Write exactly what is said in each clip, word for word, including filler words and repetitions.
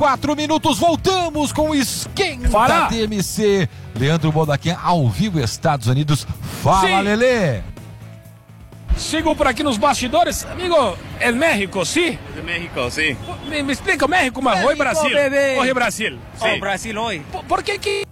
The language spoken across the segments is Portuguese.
Quatro minutos, voltamos com o Esquenta Fala. T M C. Leandro Bodaquim, ao vivo, Estados Unidos. Fala, Sim. Lelê. Sigo por aqui nos bastidores. Amigo, é México, sim? De México, sí. Me, me explica, México, mas hoy Brasil. bebé. Hoy Brasil. Oh, Brasil hoy. ¿Por, por qué que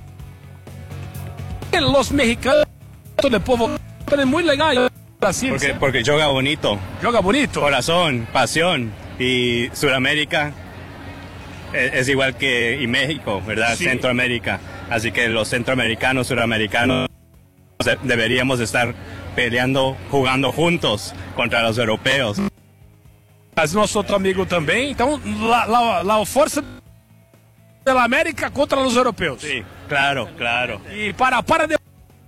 los mexicanos de povo é muito legal Brasil? Porque, ¿sí? porque juega bonito. Joga bonito. Corazón, pasión. Y Sudamérica es, es igual que y México, ¿verdad? Sí. Centroamérica. Así que los centroamericanos, sudamericanos, de- deberíamos estar peleando, jugando juntos contra los europeos. Mas nosso outro amigo também. Então, lá, lá, lá a força da América contra os europeus. Sí, claro, claro. E para, para de...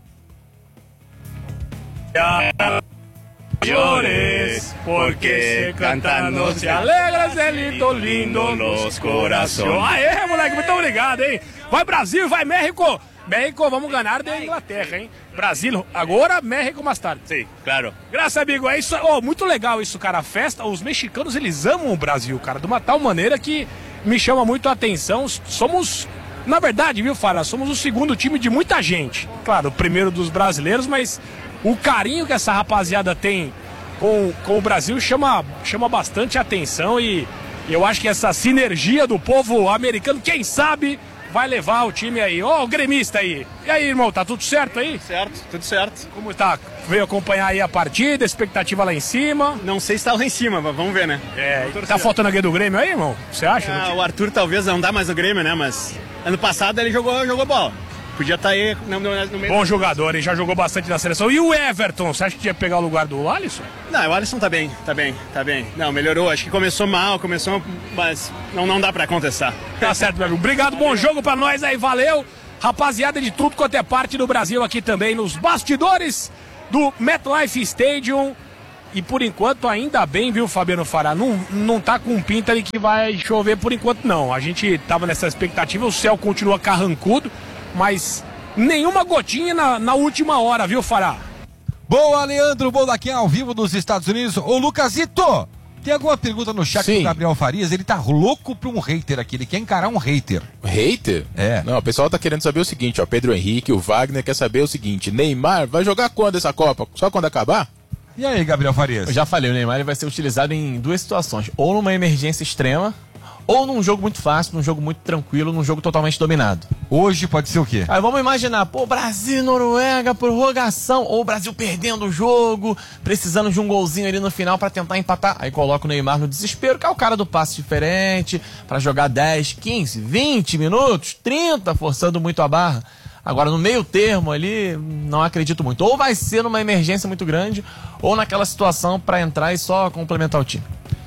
Llores, porque cantando se alegra, Zelito lindo nos corações. Aê, moleque, muito obrigado, hein? Vai Brasil, vai México. México, vamos ganhar da Inglaterra, hein? Brasil agora, México mais tarde. Sí, claro. Graças, amigo. É isso. Oh, muito legal isso, cara. A festa, os mexicanos, eles amam o Brasil, cara, de uma tal maneira que me chama muito a atenção. Somos, na verdade, viu, Fara? Somos o segundo time de muita gente. Claro, o primeiro dos brasileiros, mas o carinho que essa rapaziada tem com, com o Brasil chama, chama bastante atenção e eu acho que essa sinergia do povo americano, quem sabe, vai levar o time aí. Ó, o gremista aí. E aí, irmão, tá tudo certo aí? Certo, tudo certo. Como tá? Veio acompanhar aí a partida, expectativa lá em cima. Não sei se tá lá em cima, mas vamos ver, né? É, tá faltando alguém do Grêmio aí, irmão? Você acha? Ah, o Arthur talvez não dá mais no Grêmio, né? Mas ano passado ele jogou, jogou bola. Podia estar aí no, no, no meio. Bom jogador, ele já jogou bastante na seleção. E o Everton, você acha que ia pegar o lugar do Alisson? Não, o Alisson tá bem, tá bem, tá bem. Não, melhorou. Acho que começou mal, começou, mas não, não dá pra contestar. Tá certo, meu amigo. Obrigado, bom jogo pra nós aí, valeu. Rapaziada de tudo quanto é parte do Brasil aqui também, nos bastidores do MetLife Stadium. E por enquanto, ainda bem, viu, Fabiano Fará? Não, não tá com pinta de que vai chover por enquanto, não. A gente tava nessa expectativa, o céu continua carrancudo, mas nenhuma gotinha na, na última hora, viu, Fará? Boa, Leandro Bodaquim, ao vivo dos Estados Unidos. Ô, Lucasito, tem alguma pergunta no chat Sim. do Gabriel Farias? Ele tá louco pra um hater aqui, ele quer encarar um hater. Hater? É. Não, o pessoal tá querendo saber o seguinte, ó, Pedro Henrique, o Wagner quer saber o seguinte, Neymar vai jogar quando essa Copa? Só quando acabar? E aí, Gabriel Farias? Eu já falei, o Neymar ele vai ser utilizado em duas situações. Ou numa emergência extrema, ou num jogo muito fácil, num jogo muito tranquilo, num jogo totalmente dominado. Hoje pode ser o quê? Aí vamos imaginar, pô, Brasil e Noruega, prorrogação, ou o Brasil perdendo o jogo, precisando de um golzinho ali no final pra tentar empatar. Aí coloca o Neymar no desespero, que é o cara do passe diferente, pra jogar dez, quinze, vinte minutos, trinta, forçando muito a barra. Agora, no meio termo ali, não acredito muito. Ou vai ser numa emergência muito grande, ou naquela situação pra entrar e só complementar o time.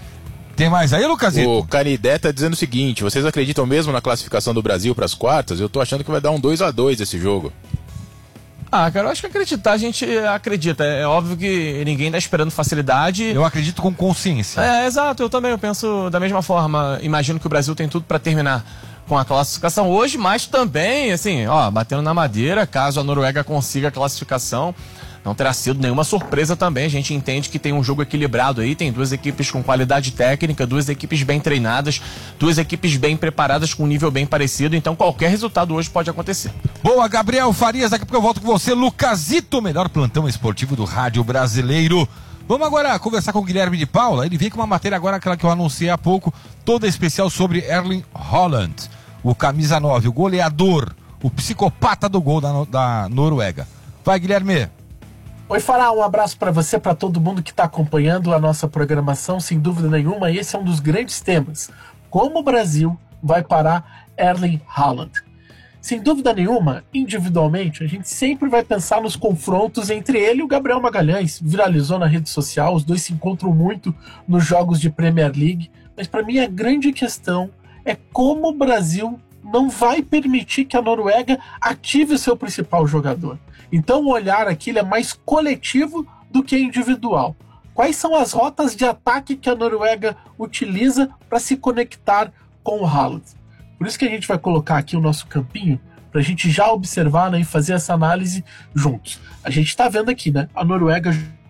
Tem mais aí, Lucasito? O Canidé tá dizendo o seguinte, vocês acreditam mesmo na classificação do Brasil pras quartas? Eu tô achando que vai dar um dois a dois esse jogo. Ah, cara, eu acho que acreditar, a gente acredita. É óbvio que ninguém tá esperando facilidade. Eu acredito com consciência. É, exato, eu também, eu penso da mesma forma. Imagino que o Brasil tem tudo pra terminar com a classificação hoje, mas também, assim, ó, batendo na madeira, caso a Noruega consiga a classificação, não terá sido nenhuma surpresa também. A gente entende que tem um jogo equilibrado aí, tem duas equipes com qualidade técnica, duas equipes bem treinadas, duas equipes bem preparadas com um nível bem parecido, então qualquer resultado hoje pode acontecer. Boa, Gabriel Farias, daqui a pouco eu volto com você, Lucasito, melhor plantão esportivo do rádio brasileiro. Vamos agora conversar com o Guilherme de Paula. Ele veio com uma matéria agora, aquela que eu anunciei há pouco, toda especial sobre Erling Haaland, o camisa nove, o goleador, o psicopata do gol da, da Noruega. Vai, Guilherme. Oi, Fará, um abraço para você, para todo mundo que está acompanhando a nossa programação. Sem dúvida nenhuma, esse é um dos grandes temas. Como o Brasil vai parar Erling Haaland? Sem dúvida nenhuma, individualmente, a gente sempre vai pensar nos confrontos entre ele e o Gabriel Magalhães. Viralizou na rede social, os dois se encontram muito nos jogos de Premier League. Mas para mim a grande questão é como o Brasil não vai permitir que a Noruega ative o seu principal jogador. Então o olhar aqui ele é mais coletivo do que individual. Quais são as rotas de ataque que a Noruega utiliza para se conectar com o Haaland? Por isso que a gente vai colocar aqui o nosso campinho para a gente já observar, né, e fazer essa análise juntos. A gente está vendo aqui, né, a Noruega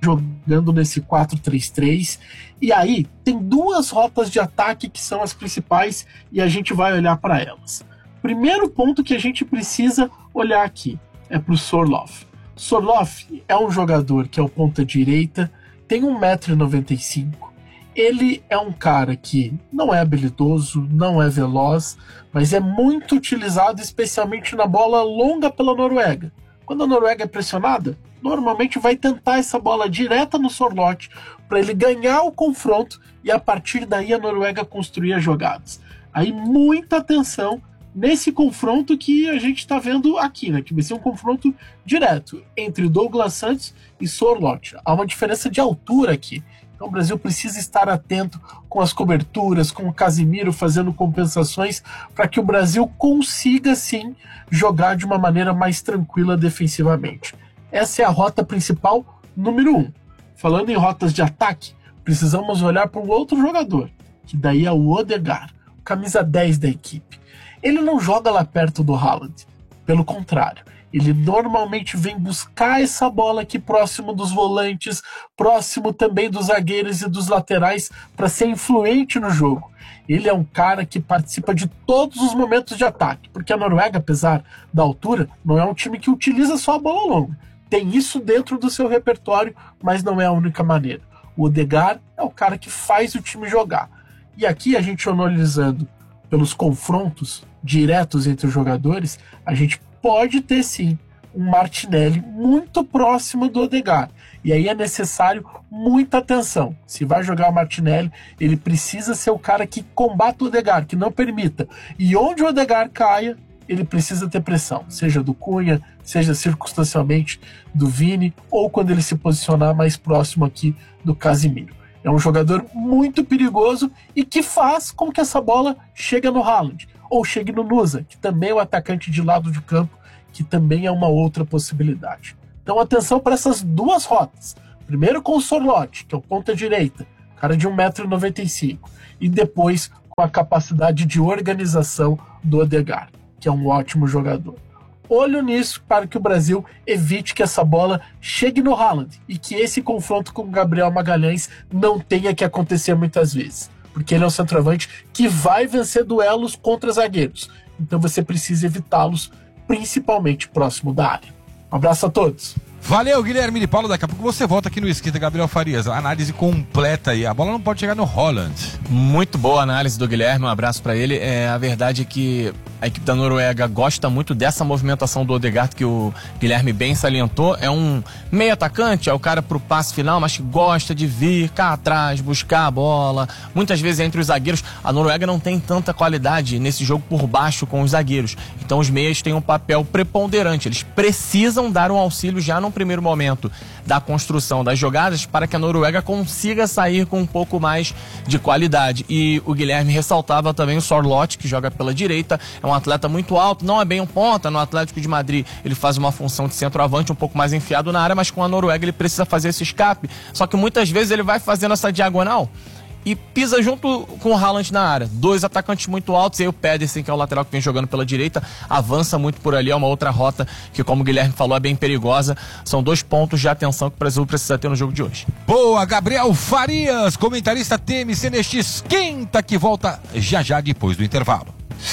jogando nesse quatro três três. E aí tem duas rotas de ataque que são as principais e a gente vai olhar para elas. Primeiro ponto que a gente precisa olhar aqui é para o Sorloth. Sorloth é um jogador que é o ponta direita, tem um metro e noventa e cinco. Ele é um cara que não é habilidoso, não é veloz, mas é muito utilizado especialmente na bola longa pela Noruega. Quando a Noruega é pressionada, normalmente vai tentar essa bola direta no Sorloth para ele ganhar o confronto e a partir daí a Noruega construir as jogadas. Aí muita atenção nesse confronto que a gente está vendo aqui, né? Que vai ser um confronto direto entre Douglas Santos e Sorloth. Há uma diferença de altura aqui. Então o Brasil precisa estar atento com as coberturas, com o Casimiro fazendo compensações para que o Brasil consiga sim jogar de uma maneira mais tranquila defensivamente. Essa é a rota principal número um. Falando em rotas de ataque, precisamos olhar para um outro jogador, que daí é o Odegaard, camisa dez da equipe. Ele não joga lá perto do Haaland, pelo contrário. Ele normalmente vem buscar essa bola aqui próximo dos volantes, próximo também dos zagueiros e dos laterais para ser influente no jogo. Ele é um cara que participa de todos os momentos de ataque, porque a Noruega, apesar da altura, não é um time que utiliza só a bola longa. Tem isso dentro do seu repertório, mas não é a única maneira. O Odegaard é o cara que faz o time jogar. E aqui a gente analisando pelos confrontos diretos entre os jogadores, a gente pode ter sim um Martinelli muito próximo do Odegaard. E aí é necessário muita atenção. Se vai jogar o Martinelli, ele precisa ser o cara que combata o Odegaard, que não permita. E onde o Odegaard caia, ele precisa ter pressão, seja do Cunha, seja circunstancialmente do Vini, ou quando ele se posicionar mais próximo aqui do Casimiro. É um jogador muito perigoso e que faz com que essa bola chegue no Haaland, ou chegue no Nusa, que também é o atacante de lado de campo, que também é uma outra possibilidade. Então atenção para essas duas rotas. Primeiro com o Sorloth, que é o ponta direita, cara de um metro e noventa e cinco, e depois com a capacidade de organização do Odegaard, que é um ótimo jogador. Olho nisso para que o Brasil evite que essa bola chegue no Haaland e que esse confronto com o Gabriel Magalhães não tenha que acontecer muitas vezes, porque ele é um centroavante que vai vencer duelos contra zagueiros, então você precisa evitá-los, principalmente próximo da área. Um abraço a todos. Valeu, Guilherme de Paulo. Daqui a pouco você volta aqui no Esquenta, Gabriel Farias. A análise completa aí. A bola não pode chegar no Haaland. Muito boa a análise do Guilherme, um abraço para ele. É, a verdade é que a equipe da Noruega gosta muito dessa movimentação do Odegaard que o Guilherme bem salientou. É um meio atacante, é o cara pro passe final, mas que gosta de vir cá atrás, buscar a bola. Muitas vezes entre os zagueiros, a Noruega não tem tanta qualidade nesse jogo por baixo com os zagueiros. Então os meias têm um papel preponderante. Eles precisam dar um auxílio já no primeiro momento da construção das jogadas para que a Noruega consiga sair com um pouco mais de qualidade. E o Guilherme ressaltava também o Sorloth, que joga pela direita, é um atleta muito alto, não é bem um ponta. No Atlético de Madrid ele faz uma função de centroavante um pouco mais enfiado na área, mas com a Noruega ele precisa fazer esse escape, só que muitas vezes ele vai fazendo essa diagonal e pisa junto com o Haaland na área. Dois atacantes muito altos, e aí o Pedersen, que é o lateral que vem jogando pela direita, avança muito por ali. É uma outra rota que, como o Guilherme falou, é bem perigosa. São dois pontos de atenção que o Brasil precisa ter no jogo de hoje. Boa, Gabriel Farias, comentarista T M C neste Esquenta, que volta já já depois do intervalo.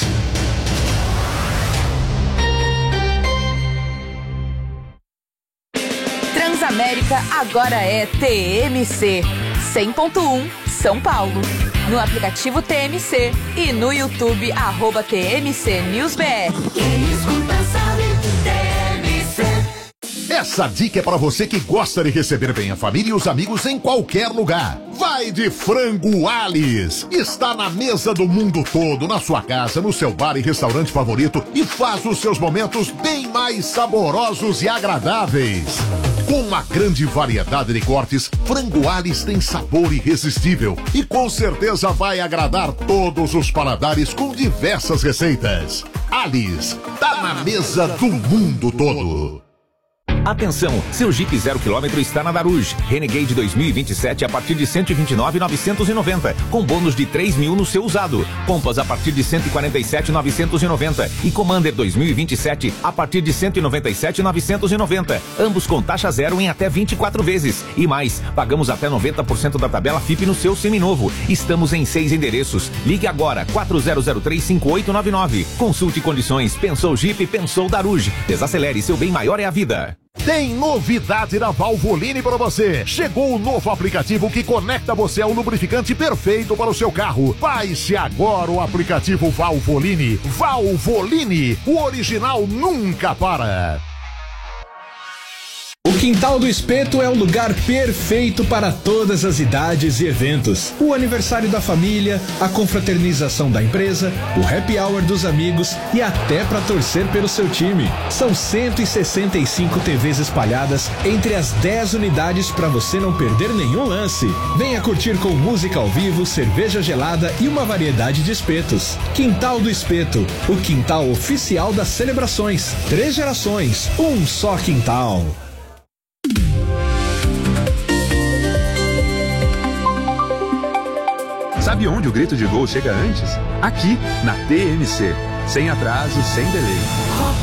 Transamérica agora é T M C cem ponto um São Paulo. No aplicativo T M C e no YouTube, arroba T M C News B R. Quem escuta sabe, T M C. Essa dica é para você que gosta de receber bem a família e os amigos em qualquer lugar. Vai de Frango Alice. Está na mesa do mundo todo, na sua casa, no seu bar e restaurante favorito, e faz os seus momentos bem mais saborosos e agradáveis. Com uma grande variedade de cortes, Frango Alice tem sabor irresistível e com certeza vai agradar todos os paladares com diversas receitas. Alice, tá na mesa do mundo todo. Atenção, seu Jeep zero quilômetro está na Daruge. Renegade dois mil e vinte e sete a partir de cento e vinte e nove mil novecentos e noventa, com bônus de três mil no seu usado. Compass a partir de cento e quarenta e sete mil novecentos e noventa e Commander dois mil e vinte e sete a partir de cento e noventa e sete mil novecentos e noventa. Ambos com taxa zero em até vinte e quatro vezes. E mais, pagamos até noventa por cento da tabela F I P no seu seminovo. Estamos em seis endereços. Ligue agora, quatro zero zero três cinco oito nove nove. Consulte condições. Pensou Jeep, pensou Daruge. Desacelere, seu bem maior é a vida. Tem novidade na Valvoline para você. Chegou o novo aplicativo que conecta você ao lubrificante perfeito para o seu carro. Baixe agora o aplicativo Valvoline. Valvoline, o original nunca para. O Quintal do Espeto é o lugar perfeito para todas as idades e eventos. O aniversário da família, a confraternização da empresa, o happy hour dos amigos e até para torcer pelo seu time. São cento e sessenta e cinco T Vs espalhadas entre as dez unidades para você não perder nenhum lance. Venha curtir com música ao vivo, cerveja gelada e uma variedade de espetos. Quintal do Espeto, o quintal oficial das celebrações. Três gerações, um só quintal. Sabe onde o grito de gol chega antes? Aqui, na T M C. Sem atraso, sem delay.